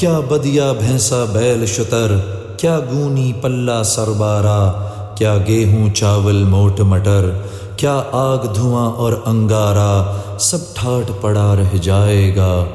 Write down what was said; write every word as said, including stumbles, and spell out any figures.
क्या बदिया भैंसा बैल शुतर, क्या गूनी पल्ला सरबारा, क्या गेहूं चावल मोट मटर, क्या आग धुआं और अंगारा, सब ठाट पड़ा रह जाएगा।